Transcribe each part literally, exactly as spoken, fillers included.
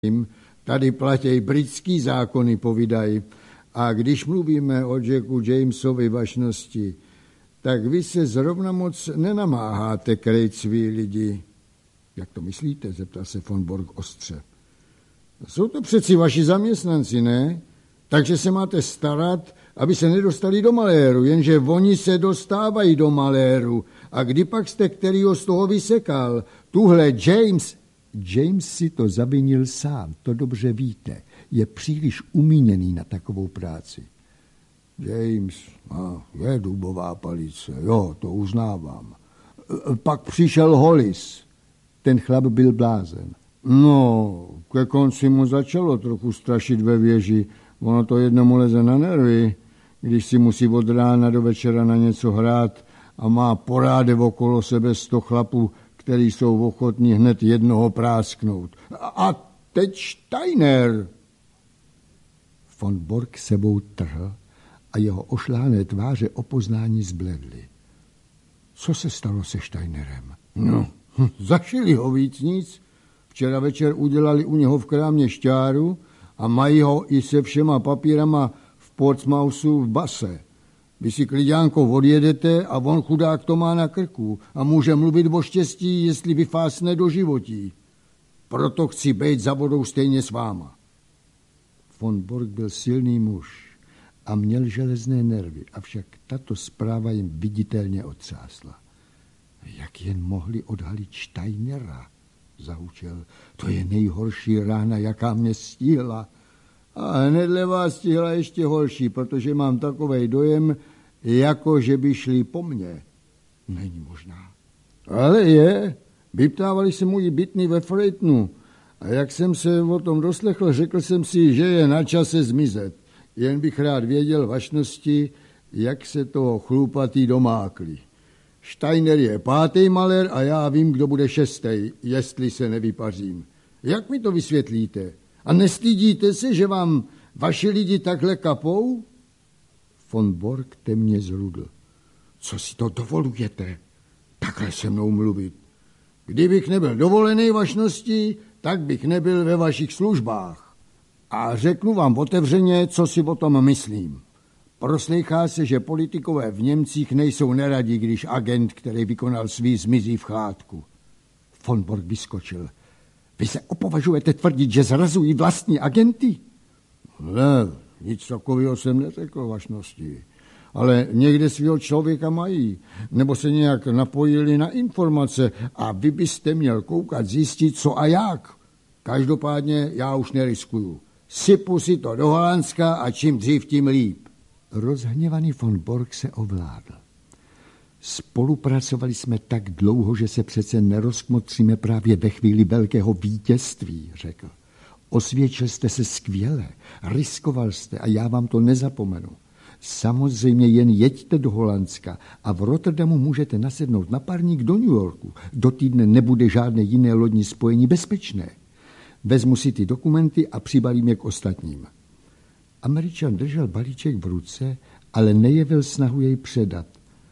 Tady platí britský zákony, povídají. A když mluvíme o Jacku Jamesovi vašnosti, tak vy se zrovna moc nenamáháte krejt svý lidi. Jak to myslíte? Zeptal se von Borg ostře. Jsou to přeci vaši zaměstnanci, ne? Takže se máte starat, aby se nedostali do maléru, jenže oni se dostávají do maléru. A kdy pak jste kterýho z toho vysekal? Tuhle James... James si to zavinil sám, to dobře víte. Je příliš umíněný na takovou práci. James, a, je dubová palice, jo, to uznávám. Pak přišel Hollis. Ten chlap byl blázen. No, ke konci mu začalo trochu strašit ve věži. Ono to jednomu leze na nervy, když si musí od rána do večera na něco hrát a má porádev okolo sebe sto chlapů, který jsou ochotní hned jednoho prásknout. A teď Steiner. Von Borg sebou trhl a jeho ošláné tváře o poznání zbledly. Co se stalo se Steinerem? No, zašili ho víc nic. Včera večer udělali u něho v krámě šťáru a mají ho i se všema papírama v Portsmouthu v base. Vy si klidňánkou odjedete a on chudák to má na krku a může mluvit o štěstí, jestli vyfásne do životí. Proto chci být za vodou stejně s váma. Von Borg byl silný muž a měl železné nervy, avšak tato zpráva jim viditelně otřásla. Jak jen mohli odhalit Steinera, zahučel. To je nejhorší rána, jaká mě stihla. A hnedle vás stihla ještě horší, protože mám takovej dojem, jako že by šli po mně. Není možná. Ale je. Vyptávali se můj bytný ve Freightonu. A jak jsem se o tom doslechl, řekl jsem si, že je na čase zmizet. Jen bych rád věděl vašnosti, jak se toho chlupatý domákli. Steiner je pátý malér a já vím, kdo bude šestý, jestli se nevypařím. Jak mi to vysvětlíte? A nestydíte se, že vám vaši lidi takhle kapou? Von Borg temně zrudl. Co si to dovolujete? Takhle se mnou mluvit. Kdybych nebyl dovolený vašnosti, tak bych nebyl ve vašich službách. A řeknu vám otevřeně, co si o tom myslím. Proslýchá se, že politikové v Němcích nejsou neradi, když agent, který vykonal svý, zmizí v chládku. Von Borg vyskočil. Vy se opovažujete tvrdit, že zrazují vlastní agenty? Ne, nic takového jsem neřekl vašnosti. Ale někde svého člověka mají, nebo se nějak napojili na informace a vy byste měl koukat, zjistit, co a jak. Každopádně já už neriskuju. Sypu si to do Holandska a čím dřív, tím líp. Rozhněvaný von Borg se ovládl. Spolupracovali jsme tak dlouho, že se přece nerozkmotříme právě ve chvíli velkého vítězství, řekl. Osvědčil jste se skvěle, riskoval jste a já vám to nezapomenu. Samozřejmě jen jeďte do Holandska a v Rotterdamu můžete nasednout na parník do New Yorku. Do týdne nebude žádné jiné lodní spojení bezpečné. Vezmu si ty dokumenty a přibalím je k ostatním. Američan držel balíček v ruce, ale nejevil snahu jej předat.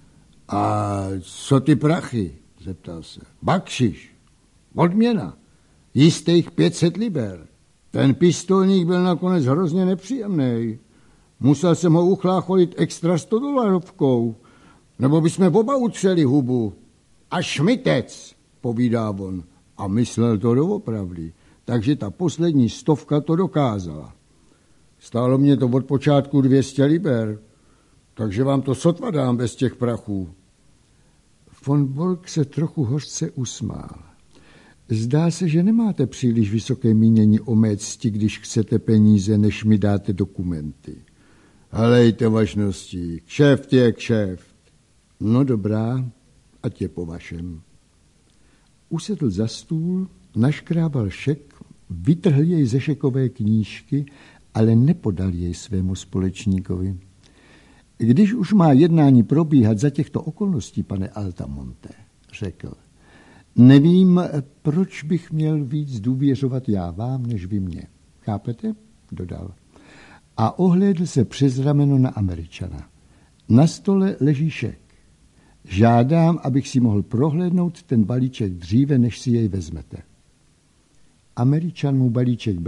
A co ty prachy? Zeptal se. Bakšiš. Odměna. Jistých pět set liber. Ten pistolník byl nakonec hrozně nepříjemný. Musel jsem ho uchlácholit extra sto dolarovkou. Nebo bychom oba utřeli hubu. A šmitec, povídá on. A myslel to doopravdy. Takže ta poslední stovka to dokázala. Stálo mě to od počátku dvě stě liber. Takže vám to sotva dám bez těch prachů. Von Borg se trochu hořce usmál. Zdá se, že nemáte příliš vysoké mínění o mé cti, když chcete peníze, než mi dáte dokumenty. Helejte vašnosti, kšeft je kšeft. No dobrá, ať je po vašem. Usedl za stůl, naškrábal šek, vytrhl jej ze šekové knížky, ale nepodal jej svému společníkovi. Když už má jednání probíhat za těchto okolností, pane Altamonte, řekl, nevím, proč bych měl víc důvěřovat já vám, než vy mě. Chápete? Dodal. A ohlédl se přes rameno na Američana. Na stole leží šek. Žádám, abych si mohl prohlédnout ten balíček dříve, než si jej vezmete. Američan mu balíček